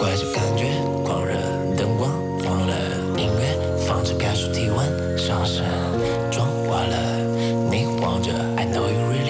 怪这感觉，狂热灯光忘了音乐，放着感受体温上升，妆化了，你晃着 I know you really